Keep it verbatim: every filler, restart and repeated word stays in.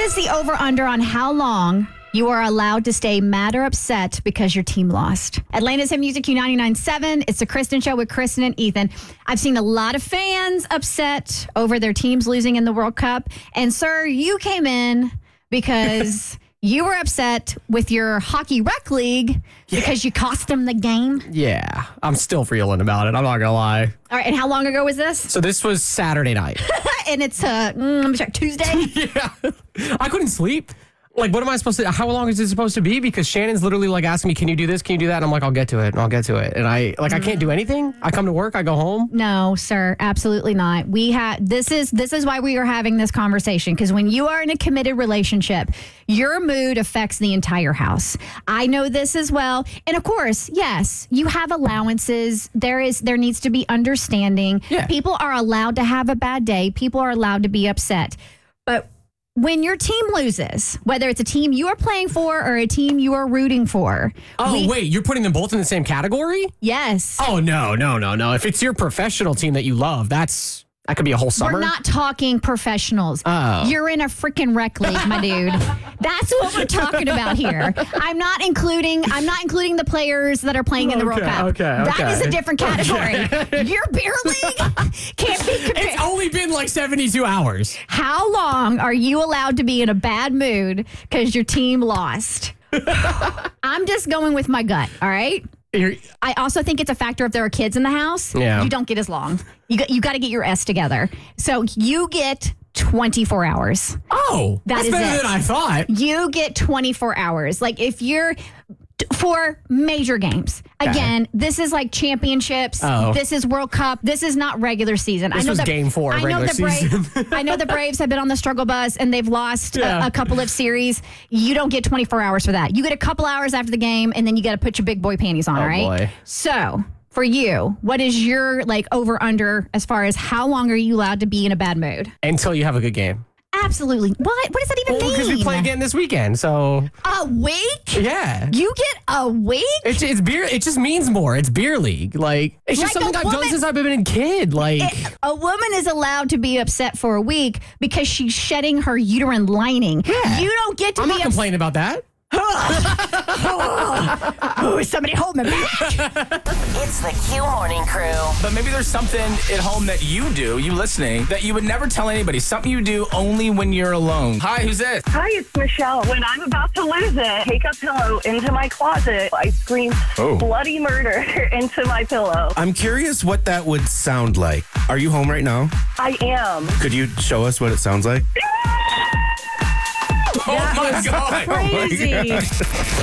is the over-under on how long you are allowed to stay mad or upset because your team lost? Atlanta's Hit Music Q ninety-nine point seven. It's the Kristen Show with Kristen and Ethan. I've seen a lot of fans upset over their teams losing in the World Cup. And, sir, you came in because you were upset with your hockey rec league yeah. because you cost them the game. Yeah, I'm still feeling about it. I'm not going to lie. All right, and how long ago was this? So this was Saturday night. And it's, uh, mm, let me check, Tuesday? Yeah. I couldn't sleep. Like, what am I supposed to, how long is it supposed to be? Because Shannon's literally like asking me, can you do this? Can you do that? And I'm like, I'll get to it. And I'll get to it. And I, like, I can't do anything. I come to work, I go home. No, sir, absolutely not. We had, this is, this is why we are having this conversation. Because when you are in a committed relationship, your mood affects the entire house. I know this as well. And of course, yes, you have allowances. There is, there needs to be understanding. Yeah. People are allowed to have a bad day. People are allowed to be upset. But when your team loses, whether it's a team you are playing for or a team you are rooting for. Oh, we, wait, you're putting them both in the same category? Yes. Oh, no, no, no, no. If it's your professional team that you love, that's, that could be a whole summer. We're not talking professionals. Oh. You're in a freaking rec league, my dude. That's what we're talking about here. I'm not including, I'm not including the players that are playing in the World Okay, Cup. okay, That okay. is a different category. Okay. Your beer league can't be compared. It's only been like seventy-two hours. How long are you allowed to be in a bad mood because your team lost? I'm just going with my gut, all right? You're, I also think it's a factor if there are kids in the house. Yeah. You don't get as long. You got, you got to get your S together. So you get twenty-four hours. oh, That that's is better it. than I thought. You get twenty-four hours. Like if you're for major games. Again, this is like championships. Oh. This is World Cup. This is not regular season. This I know was the, game four of I know regular the Braves, season. I know the Braves have been on the struggle bus and they've lost Yeah. a, a couple of series. You don't get twenty-four hours for that. You get a couple hours after the game and then you got to put your big boy panties on, Oh, all right? boy. So for you, what is your like over under as far as how long are you allowed to be in a bad mood? Until you have a good game. Absolutely. What? What does that even Well, mean? because we play again this weekend, so A week? yeah. You get a week? It's, it's beer. It just means more. It's beer league. Like it's just Like something a I've done woman- since I've been a kid. Like It- a woman is allowed to be upset for a week because she's shedding her uterine lining. Yeah. You don't get to I'm be not upset. complaining about that. Oh, somebody hold me back. It's the Q Morning Crew. But maybe there's something at home that you do, you listening, that you would never tell anybody. Something you do only when you're alone. Hi, who's this? Hi, it's Michelle. When I'm about to lose it, take a pillow into my closet. I scream Oh. bloody murder into my pillow. I'm curious what that would sound like. Are you home right now? I am. Could you show us what it sounds like? Oh my God. Crazy.